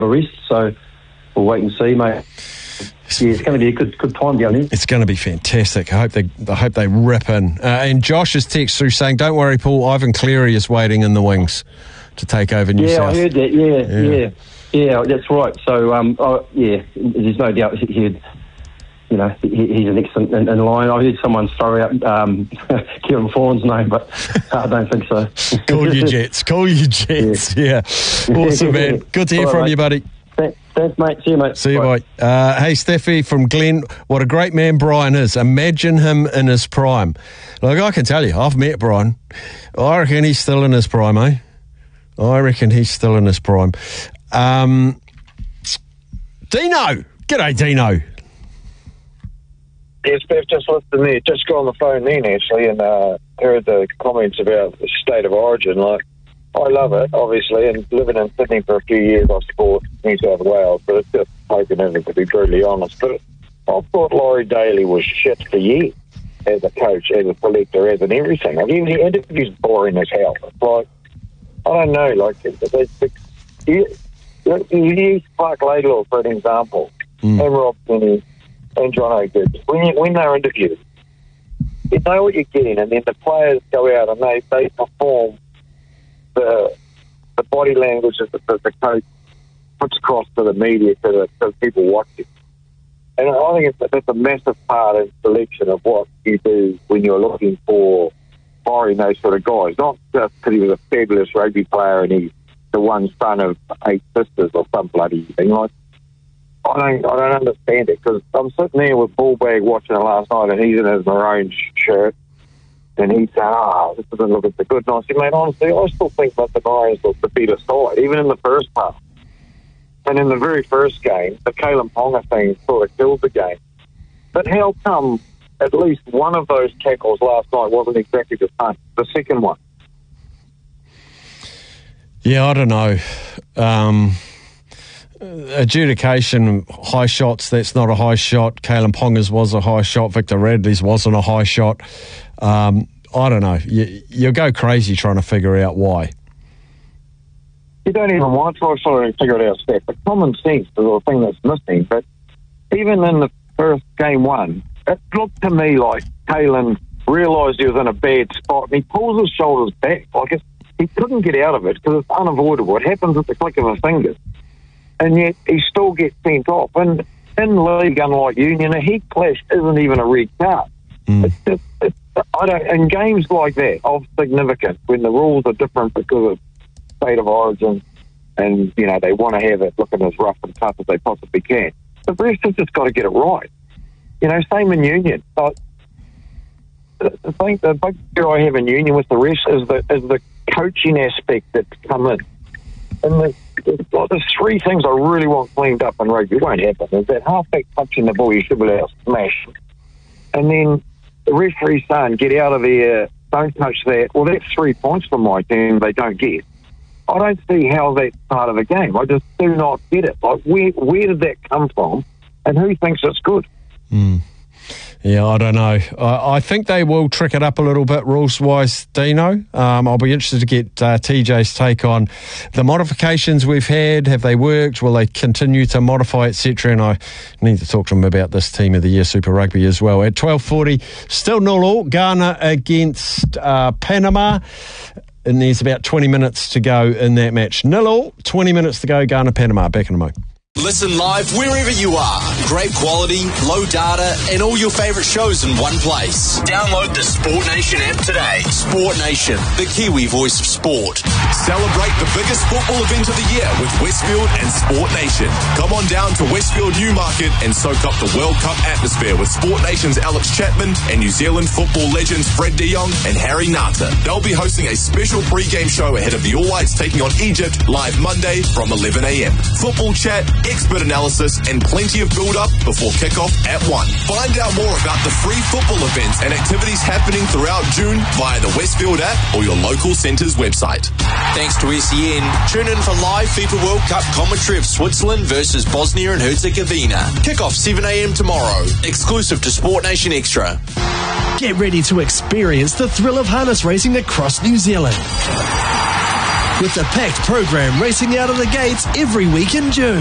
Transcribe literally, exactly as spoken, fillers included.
a rest. So we'll wait and see, mate. Yeah, it's going to be a good good time down here. It's going to be fantastic. I hope they I hope they rip in. Uh, and Josh has texted through saying, "Don't worry, Paul. Ivan Cleary is waiting in the wings to take over New yeah, South." Yeah, I heard that. Yeah, yeah, yeah, yeah. That's right. So, um, oh, yeah, there's no doubt he'd. You know, he, he's an excellent in, in line. I heard someone throw out um, Kieran Foran's name, but I don't think so. Call you Jets. Call you Jets. Yeah. yeah. Awesome, man. Good to hear All from right, you, buddy. Thanks, thanks, mate. See you, mate. See you, bye. Uh, hey, Steffi from Glen. What a great man Brian is. Imagine him in his prime. Look, I can tell you, I've met Brian. I reckon he's still in his prime, eh? I reckon he's still in his prime. Um, Dino. G'day, Dino. Yes, Bev, just listened there. Just got on the phone then, actually, and uh, heard the comments about the state of origin. Like, I love it, obviously, and living in Sydney for a few years, I've supported New South Wales, but it's just taken in, to be brutally honest. But I thought Laurie Daly was shit for years as a coach, as a selector, as an everything. Like, even the interview's boring as hell. It's like, I don't know, like, they, they, you, you use Clark Laidlaw for an example, mm. and Rob Kenny, and John O'Good. When, you, when they're interviewed, you know what you're getting, and then the players go out and they, they perform the the body language that the, the coach puts across to the media, to the, to the people watching. And I think it's, that's a massive part in selection of what you do when you're looking for hiring those sort of guys. Not just because he was a fabulous rugby player and he's the one son of eight sisters or some bloody thing. Like, I don't, I don't understand it, because I'm sitting there with Bullbag watching it last night, and he's in his maroon shirt, and he's saying, "Ah, this doesn't look so good." And I said, "Mate, honestly, I still think that the Maroons look the better side, even in the first part. And in the very first game, the Kalen Ponga thing sort of killed the game. But how come at least one of those tackles last night wasn't exactly the same? The second one." Yeah, I don't know. Um... Adjudication, high shots, that's not a high shot. Kalen Ponga's was a high shot. Victor Radley's wasn't a high shot. Um, I don't know. You, you go crazy trying to figure out why. You don't even want to sort of figure it out, Steph. But common sense is the thing that's missing. But even in the first game one, it looked to me like Kalen realised he was in a bad spot, and he pulls his shoulders back. Like it's, he couldn't get out of it because it's unavoidable. It happens at the click of a finger. And yet he still gets sent off. And in league, unlike Union, a heat clash isn't even a red card. Mm. It's just, it's, I don't. In games like that of significance, when the rules are different because of state of origin, and you know they want to have it looking as rough and tough as they possibly can, the rest has just got to get it right. You know, same in Union. But the thing, the big fear I have in Union with the rest is the is the coaching aspect that's come in. And the, the, there's three things I really want cleaned up in rugby. It won't happen. Is that halfback touching the ball, you should be able to smash. And then the referee saying, "Get out of there, don't touch that." Well, that's three points for my team they don't get. I don't see how that's part of the game. I just do not get it. Like, where where did that come from? And who thinks it's good? Mm. Yeah, I don't know. I, I think they will trick it up a little bit rules-wise, Dino. Um, I'll be interested to get uh, T J's take on the modifications we've had. Have they worked? Will they continue to modify, et cetera? And I need to talk to him about this Team of the Year Super Rugby as well. At twelve forty, still nil all, Ghana against uh, Panama. And there's about twenty minutes to go in that match. Nil all, twenty minutes to go, Ghana, Panama. Back in a moment. Listen live wherever you are. Great quality, low data, and all your favourite shows in one place. Download the Sport Nation app today. Sport Nation, the Kiwi voice of sport. Celebrate the biggest football event of the year with Westfield and Sport Nation. Come on down to Westfield Newmarket and soak up the World Cup atmosphere with Sport Nation's Alex Chapman and New Zealand football legends Fred de Jong and Harry Nata. They'll be hosting a special pre-game show ahead of the All Whites taking on Egypt live Monday from eleven a.m. Football chat, expert analysis, and plenty of build-up before kick-off at one. Find out more about the free football events and activities happening throughout June via the Westfield app or your local centre's website. Thanks to S E N. Tune in for live FIFA World Cup commentary of Switzerland versus Bosnia and Herzegovina. Kick-off seven a.m. tomorrow. Exclusive to Sport Nation Extra. Get ready to experience the thrill of harness racing across New Zealand. with the packed program racing out of the gates every week in June.